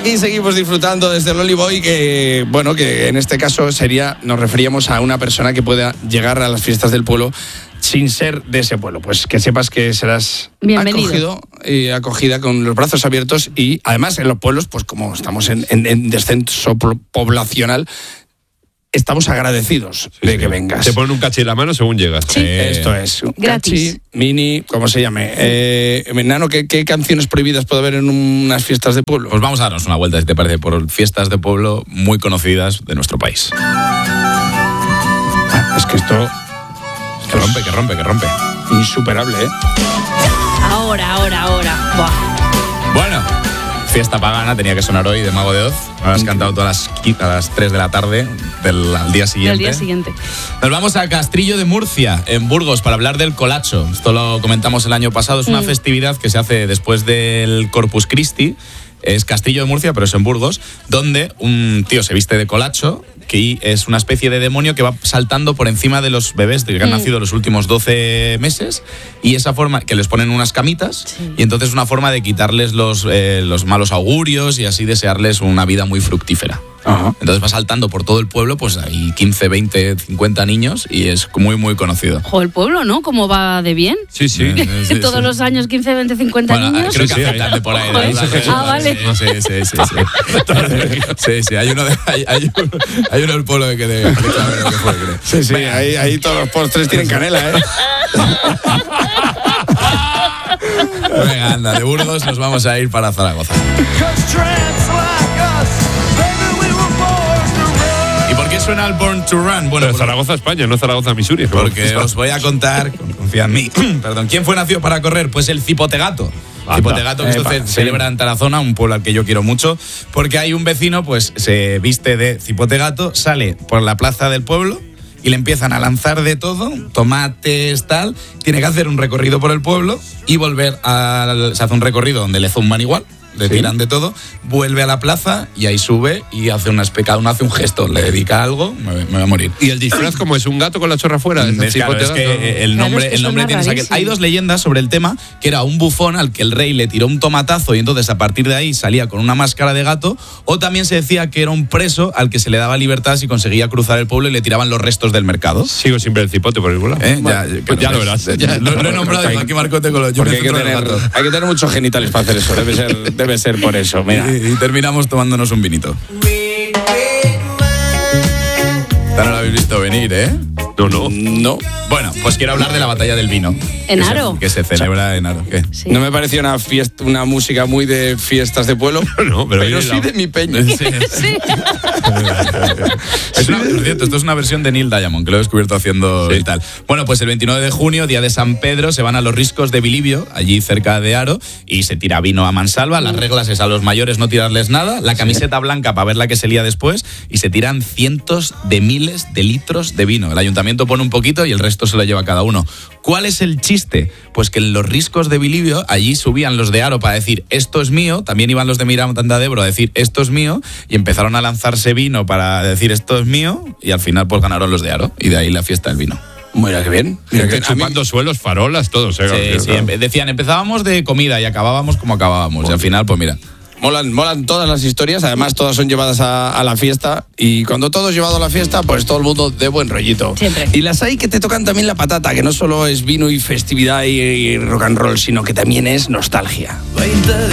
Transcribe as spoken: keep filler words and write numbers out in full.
aquí seguimos disfrutando desde el Loli Boy, que bueno, que en este caso sería, nos referíamos a una persona que pueda llegar a las fiestas del pueblo sin ser de ese pueblo. Pues que sepas que serás bienvenido, acogido y acogida con los brazos abiertos, y además en los pueblos, pues como estamos en, en, en descenso poblacional, estamos agradecidos sí, de sí. que vengas. Te ponen un cachi en la mano según llegas. Sí. Eh, Esto es. Gratis. Cachi, mini, como se llame. Eh, Nano, ¿qué, ¿qué canciones prohibidas puede haber en unas fiestas de pueblo? Pues vamos a darnos una vuelta, si te parece, por fiestas de pueblo muy conocidas de nuestro país. Ah, es que esto... Que rompe, que rompe, que rompe. Insuperable, ¿eh? Ahora, ahora, ahora. Buah. Bueno, fiesta pagana tenía que sonar hoy de Mago de Oz. Me has cantado todas las, a las tres de la tarde del al día siguiente. Del día siguiente. Nos vamos a Castrillo de Murcia, en Burgos, para hablar del colacho. Esto lo comentamos el año pasado. Es una mm. festividad que se hace después del Corpus Christi. Es Castrillo de Murcia, pero es en Burgos, donde un tío se viste de colacho, que es una especie de demonio que va saltando por encima de los bebés que han mm. nacido los últimos doce meses, y esa forma, que les ponen unas camitas, sí. y entonces es una forma de quitarles los, eh, los malos augurios y así desearles una vida muy fructífera. Ajá. Entonces va saltando por todo el pueblo, pues hay quince, veinte, cincuenta niños, y es muy, muy conocido. Ojo, el pueblo, ¿no? ¿Cómo va de bien? Sí, sí. sí, sí Todos sí. los años quince, veinte, cincuenta bueno, niños. Creo que aceptan de por ahí. Joder. ¿no? Ah, vale. Sí, sí, sí. Sí, sí. sí, sí. Hay uno, de, hay, hay uno, hay uno del pueblo que de, de Clavero que fue, creo. Sí, sí. Ahí, ahí todos los postres tienen canela, ¿eh? Venga, anda, de Burgos nos vamos a ir para Zaragoza. ¿Por qué suena el Born to Run? Bueno, pero Zaragoza, España, no Zaragoza, Missouri. Porque os voy a contar, confía en mí, perdón, ¿quién fue nacido para correr? Pues el Cipotegato. Cipotegato, que esto se sí. celebra en Tarazona, un pueblo al que yo quiero mucho, porque hay un vecino, pues se viste de Cipotegato, sale por la plaza del pueblo y le empiezan a lanzar de todo, tomates, tal, tiene que hacer un recorrido por el pueblo y volver a... se hace un recorrido donde le zumban igual, le tiran ¿Sí? de todo, vuelve a la plaza y ahí sube y hace una cada uno hace un gesto, le dedica algo, me, me voy a morir. ¿Y el disfraz como es un gato con la chorra fuera? Es, claro, es que el nombre, claro, es que el nombre tiene aquel. Hay dos leyendas sobre el tema, que era un bufón al que el rey le tiró un tomatazo y entonces a partir de ahí salía con una máscara de gato, o también se decía que era un preso al que se le daba libertad si conseguía cruzar el pueblo y le tiraban los restos del mercado. Sigo siempre el cipote por el culo. ¿Eh? Bueno, ya, pues ya lo verás. Ya, lo, lo he nombrado aquí, Marcote, con los yo hay, que tener, hay que tener muchos genitales para hacer eso, debe ser, debe ser por eso. Mira. Y, y terminamos tomándonos un vinito. Esta no la habéis visto venir, ¿eh? No, no. No. Bueno, pues quiero hablar de la batalla del vino. ¿En Aro? Que se, que se celebra o sea, en Aro. ¿Qué? Sí. No me pareció una fiesta, una música muy de fiestas de pueblo, no, pero, pero sí la... de mi peña. Sí. sí. Es una, por cierto, esto es una versión de Neil Diamond, que lo he descubierto haciendo sí. y tal. Bueno, pues el veintinueve de junio, día de San Pedro, se van a los riscos de Bilibio, allí cerca de Aro, y se tira vino a mansalva. Las reglas es a los mayores no tirarles nada, la camiseta blanca para ver la que se lía después, y se tiran cientos de miles de litros de vino. El ayuntamiento pone un poquito y el resto se lo lleva cada uno. ¿Cuál es el chiste? Pues que en los riscos de Bilibio, allí subían los de Aro para decir esto es mío, también iban los de Miranda de Ebro a decir esto es mío, y empezaron a lanzarse vino para decir esto es mío, y al final pues ganaron los de Aro, y de ahí la fiesta del vino. Mira qué bien. Mira que chupando mí... suelos, farolas, todo. Sí, sí, sí. Decían, empezábamos de comida y acabábamos como acabábamos, bueno. y al final pues mira. Molan, molan todas las historias, además todas son llevadas a, a la fiesta, y cuando todo es llevado a la fiesta, pues todo el mundo de buen rollito. Siempre. Y las hay que te tocan también la patata, que no solo es vino y festividad y, y rock and roll, sino que también es nostalgia. veinte de